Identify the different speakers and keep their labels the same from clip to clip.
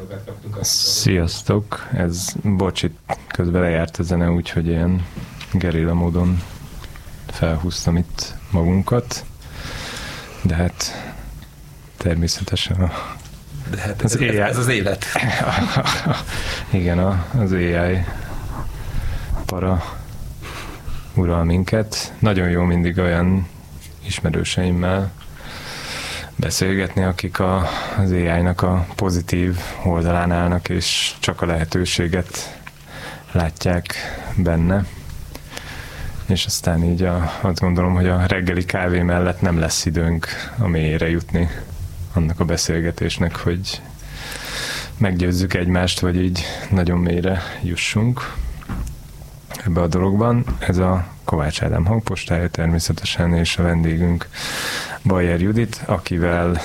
Speaker 1: kommentárokat kaptunk.
Speaker 2: Sziasztok! Bocsit, közben lejárt a zene, úgyhogy ilyen gerilla módon felhúztam itt magunkat, de hát természetesen
Speaker 1: ez az élet.
Speaker 2: Igen, az AI para ural minket. Nagyon jó mindig olyan ismerőseimmel beszélgetni, akik az AI-nak a pozitív oldalán állnak, és csak a lehetőséget látják benne. És aztán így azt gondolom, hogy a reggeli kávé mellett nem lesz időnk a mélyére jutni annak a beszélgetésnek, hogy meggyőzzük egymást, vagy így nagyon mélyre jussunk ebbe a dologban. Ez a Kovács Ádám hangpostája természetesen, és a vendégünk Bajer Judit, akivel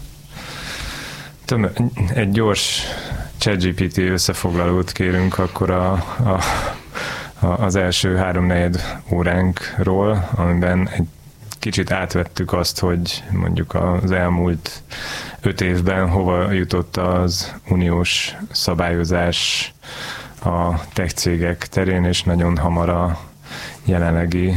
Speaker 2: egy gyors ChatGPT összefoglalót kérünk akkor az első 3-4 óránkról, amiben egy kicsit átvettük azt, hogy mondjuk az elmúlt 5 évben hova jutott az uniós szabályozás a tech cégek terén, és nagyon hamar a jelenlegi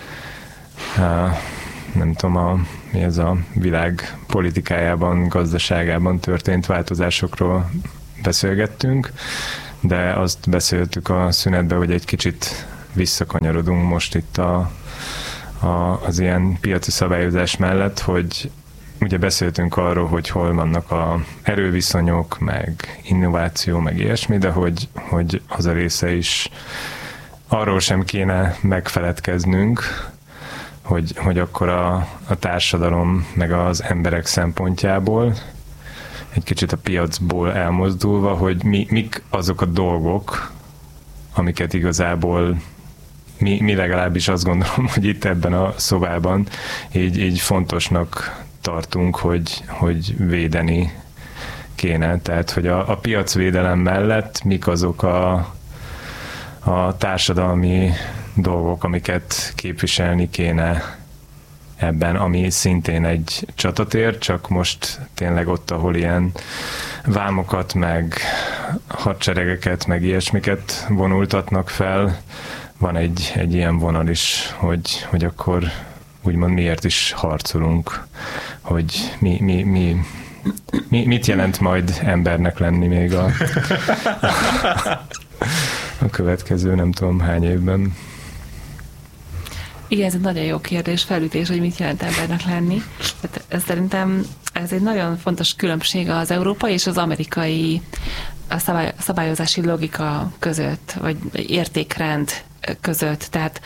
Speaker 2: nem tudom, mi ez a világ politikájában, gazdaságában történt változásokról beszélgettünk, de azt beszéltük a szünetben, hogy egy kicsit visszakanyarodunk most itt az ilyen piaci szabályozás mellett, hogy ugye beszéltünk arról, hogy hol vannak a erőviszonyok, meg innováció, meg ilyesmi, de hogy az a része is arról sem kéne megfeledkeznünk, hogy akkor a társadalom, meg az emberek szempontjából egy kicsit a piacból elmozdulva, hogy mik azok a dolgok, amiket igazából mi legalábbis azt gondolom, hogy itt ebben a szobában így fontosnak tartunk, hogy védeni kéne. Tehát, hogy a piacvédelem mellett mik azok a társadalmi dolgok, amiket képviselni kéne ebben, ami szintén egy csatatér, csak most tényleg ott, ahol ilyen vámokat, meg hadseregeket, meg ilyesmiket vonultatnak fel, van egy ilyen vonal is, hogy akkor úgymond miért is harcolunk, hogy mit jelent majd embernek lenni még a következő nem tudom hány évben.
Speaker 3: Igen, ez egy nagyon jó kérdés, felütés, hogy mit jelent embernek lenni. Tehát szerintem ez egy nagyon fontos különbség az európai és az amerikai szabályozási logika között, vagy értékrend között. Tehát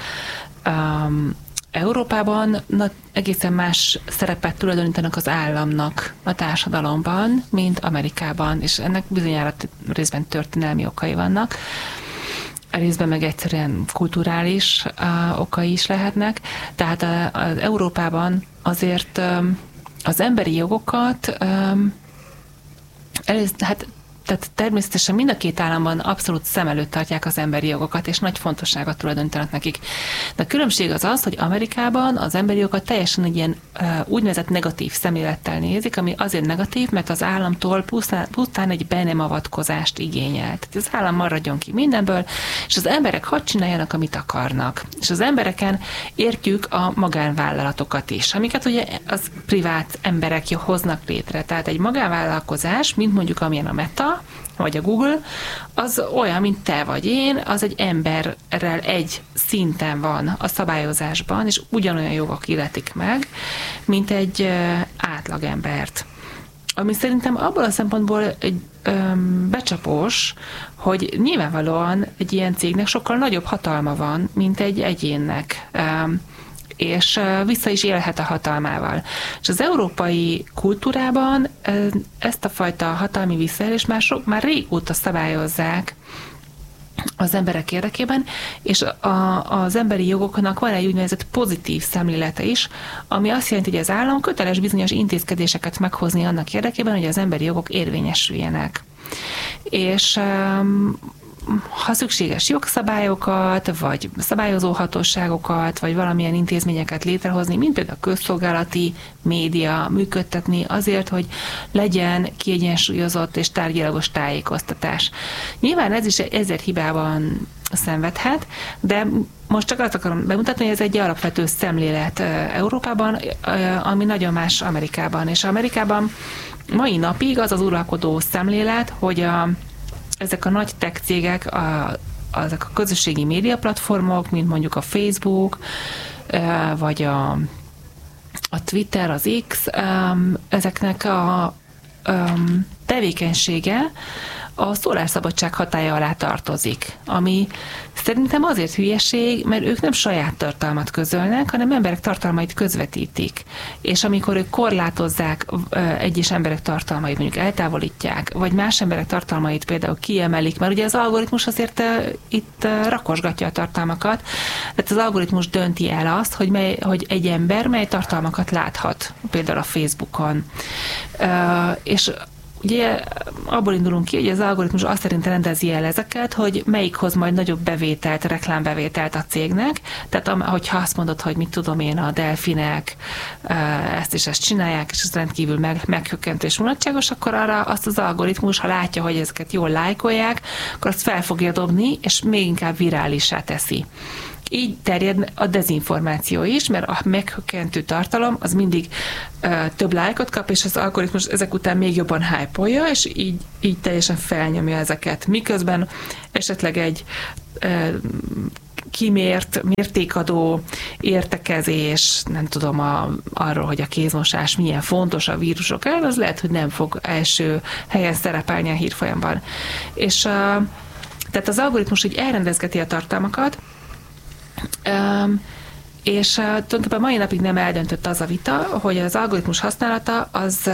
Speaker 3: Európában egészen más szerepet tulajdonítanak az államnak a társadalomban, mint Amerikában, és ennek bizonyára részben történelmi okai vannak. A részben meg egyszerűen kulturális okai is lehetnek. Tehát az Európában azért az emberi jogokat tehát természetesen mind a két államban abszolút szem előtt tartják az emberi jogokat, és nagy fontosságot tulajdonítanak nekik. De a különbség az, hogy Amerikában az emberi jogokat teljesen egy ilyen úgynevezett negatív szemlélettel nézik, ami azért negatív, mert az államtól pusztán egy be nem avatkozást igényel. Tehát az állam maradjon ki mindenből, és az emberek hadd csináljanak, amit akarnak. És az embereken értjük a magánvállalatokat is, amiket ugye az privát emberek hoznak létre. Tehát egy magánvállalkozás, mint mondjuk amilyen a Meta, vagy a Google, az olyan, mint te vagy én, az egy emberrel egy szinten van a szabályozásban, és ugyanolyan jogok illetik meg, mint egy átlagembert. Ami szerintem abból a szempontból egy becsapós, hogy nyilvánvalóan egy ilyen cégnek sokkal nagyobb hatalma van, mint egy egyénnek. És vissza is élhet a hatalmával. És az európai kultúrában ezt a fajta hatalmi visszaélést már régóta szabályozzák az emberek érdekében, és az emberi jogoknak van egy úgynevezett pozitív szemlélete is, ami azt jelenti, hogy az állam köteles bizonyos intézkedéseket meghozni annak érdekében, hogy az emberi jogok érvényesüljenek. És ha szükséges jogszabályokat, vagy szabályozó hatóságokat, vagy valamilyen intézményeket létrehozni, mint például a közszolgálati média működtetni azért, hogy legyen kiegyensúlyozott és tárgyilagos tájékoztatás. Nyilván ez is ezért hibában szenvedhet, de most csak azt akarom bemutatni, hogy ez egy alapvető szemlélet Európában, ami nagyon más Amerikában. És Amerikában mai napig az uralkodó szemlélet, hogy ezek a nagy tech cégek, ezek a közösségi médiaplatformok, mint mondjuk a Facebook, vagy a Twitter, az X, ezeknek a tevékenysége a szólásszabadság hatálya alá tartozik, ami szerintem azért hülyeség, mert ők nem saját tartalmat közölnek, hanem emberek tartalmait közvetítik. És amikor ők korlátozzák egyes emberek tartalmait, mondjuk eltávolítják, vagy más emberek tartalmait például kiemelik, mert ugye az algoritmus azért itt rakosgatja a tartalmakat, tehát az algoritmus dönti el azt, hogy egy ember mely tartalmakat láthat, például a Facebookon. És ugye abból indulunk ki, hogy az algoritmus azt szerint rendezi el ezeket, hogy melyik hoz majd nagyobb bevételt, reklámbevételt a cégnek. Tehát hogyha azt mondod, hogy mit tudom én, a delfinek ezt és ezt csinálják, és ez rendkívül meghökkentő és mulatságos, akkor arra azt az algoritmus, ha látja, hogy ezeket jól lájkolják, akkor azt fel fogja dobni, és még inkább virálissá teszi. Így terjed a dezinformáció is, mert a meghökkentő tartalom az mindig több lájkot kap, és az algoritmus ezek után még jobban hype-olja, és így teljesen felnyomja ezeket. Miközben esetleg egy kimért, mértékadó értekezés, nem tudom, arról, hogy a kézmosás milyen fontos a vírusok ellen, az lehet, hogy nem fog első helyen szerepelni a hírfolyamban. És tehát az algoritmus így elrendezgeti a tartalmakat, és tulajdonképpen mai napig nem eldöntött az a vita, hogy az algoritmus használata az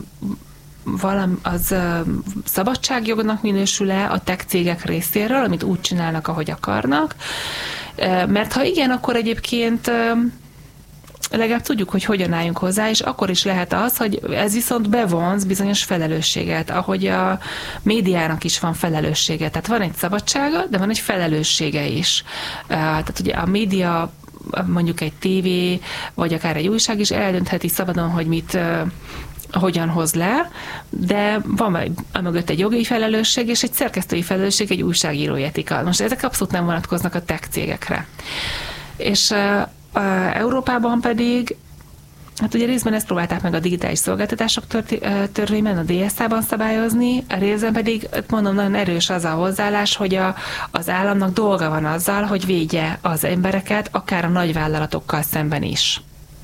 Speaker 3: szabadságjognak minősül-e a tech cégek részéről, amit úgy csinálnak, ahogy akarnak. Mert ha igen, akkor egyébként legalább tudjuk, hogy hogyan álljunk hozzá, és akkor is lehet az, hogy ez viszont bevonz bizonyos felelősséget, ahogy a médiának is van felelőssége. Tehát van egy szabadsága, de van egy felelőssége is. Tehát ugye a média, mondjuk egy tévé, vagy akár egy újság is eldöntheti szabadon, hogy mit hogyan hoz le, de van mögött egy jogi felelősség és egy szerkesztői felelősség, egy újságírói etika. Most ezek abszolút nem vonatkoznak a tech cégekre. És Európában pedig, hát ugye részben ezt próbálták meg a digitális szolgáltatások törvényben, a DSA-ban szabályozni, a részben pedig, mondom, nagyon erős az a hozzáállás, hogy az államnak dolga van azzal, hogy védje az embereket, akár a nagyvállalatokkal szemben is.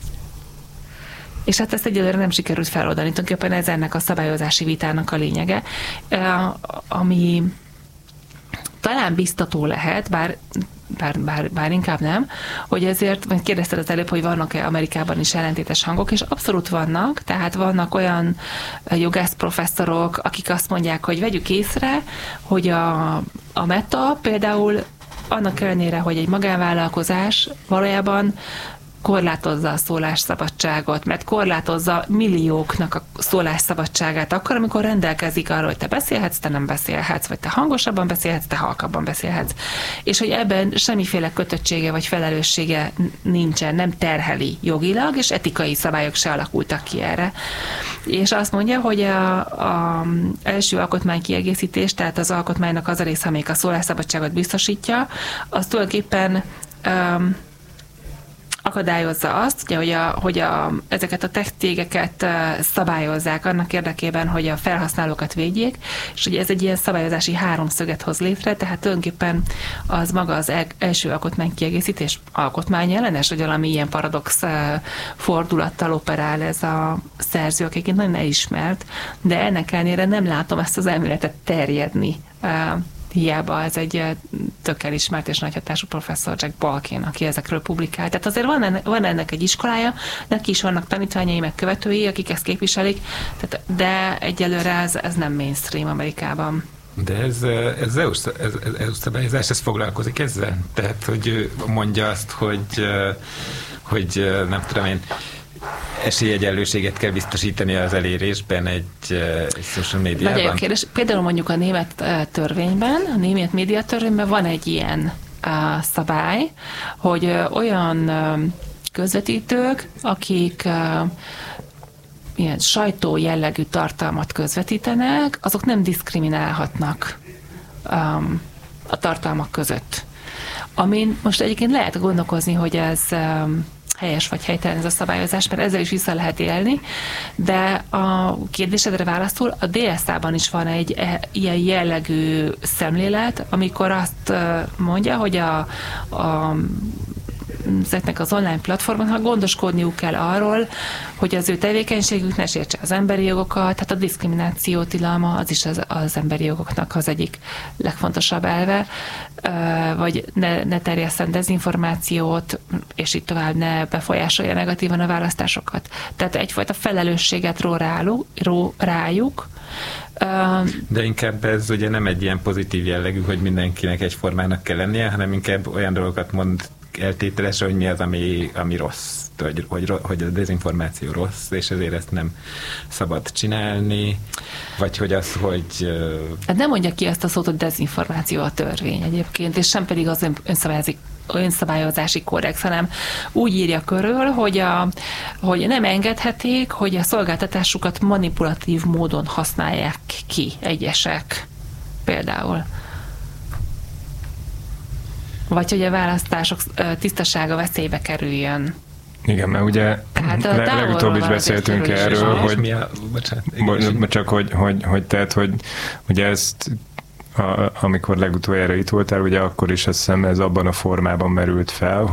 Speaker 3: És hát ezt egyelőre nem sikerült feloldani, tulajdonképpen ez ennek a szabályozási vitának a lényege, ami talán biztató lehet, bár inkább nem, hogy ezért, mert kérdezted az előbb, hogy vannak-e Amerikában is ellentétes hangok, és abszolút vannak, tehát vannak olyan jogászprofesszorok, akik azt mondják, hogy vegyük észre, hogy a Meta például annak ellenére, hogy egy magánvállalkozás valójában korlátozza a szólásszabadságot, mert korlátozza millióknak a szólásszabadságát akkor, amikor rendelkezik arról, hogy te beszélhetsz, te nem beszélhetsz, vagy te hangosabban beszélhetsz, te halkabban beszélhetsz. És hogy ebben semmiféle kötöttsége vagy felelőssége nincsen, nem terheli jogilag, és etikai szabályok se alakultak ki erre. És azt mondja, hogy az első alkotmánykiegészítés, tehát az alkotmánynak az a része, amelyik a szólásszabadságot biztosítja, az tulajdonképpen akadályozza azt, ugye, hogy ezeket a tech cégeket szabályozzák annak érdekében, hogy a felhasználókat védjék, és ugye ez egy ilyen szabályozási háromszöget hoz létre, tehát tulajdonképpen az maga az első alkotmánykiegészítés alkotmányellenes, hogy valami ilyen paradox fordulattal operál ez a szerző, akiként nagyon elismert, de ennek ellenére nem látom ezt az elméletet terjedni. Hiába ez egy tök elismert és nagy hatású professzor, Jack Balkin, aki ezekről publikál. Tehát azért van ennek egy iskolája, neki is vannak tanítványai, meg követői, akik ezt képviselik, de egyelőre ez nem mainstream Amerikában.
Speaker 1: De ez EU szabályozás, ez foglalkozik ezzel? Tehát, hogy mondja azt, hogy nem tudom én, esélyegyenlőséget kell biztosítani az elérésben egy social médiában?
Speaker 3: Nagyon jó kérdés. Például mondjuk a német törvényben, a német médiatörvényben van egy ilyen szabály, hogy olyan közvetítők, akik ilyen sajtó jellegű tartalmat közvetítenek, azok nem diszkriminálhatnak a tartalmak között. Amin most egyébként lehet gondolkozni, hogy ez helyes vagy helytelen ez a szabályozás, mert ezzel is vissza lehet élni, de a kérdésedre válaszol, a DSA-ban is van egy ilyen jellegű szemlélet, amikor azt mondja, hogy ezeknek az online platformoknak gondoskodniuk kell arról, hogy az ő tevékenységük ne sértse az emberi jogokat, tehát a diszkrimináció tilalma az is az emberi jogoknak az egyik legfontosabb elve, vagy ne terjesszen dezinformációt, és így tovább ne befolyásolja negatívan a választásokat. Tehát egyfajta felelősséget ró rájuk.
Speaker 1: De inkább ez ugye nem egy ilyen pozitív jellegű, hogy mindenkinek egyformának kell lennie, hanem inkább olyan dolgokat mond eltételesre, hogy mi az, ami rossz, hogy a dezinformáció rossz, és ezért ezt nem szabad csinálni, vagy hogy az, hogy...
Speaker 3: Hát nem mondja ki ezt a szót, hogy dezinformáció a törvény egyébként, és sem pedig az önszabályozási kódex, hanem úgy írja körül, hogy nem engedhetik, hogy a szolgáltatásukat manipulatív módon használják ki egyesek például. Vagy hogy a választások tisztasága veszélybe kerüljön.
Speaker 2: Igen, mert ugye legutóbb is beszéltünk erről, hogy csak hogy ezt amikor legutoljára itt voltál, ugye akkor is azt hiszem ez abban a formában merült fel,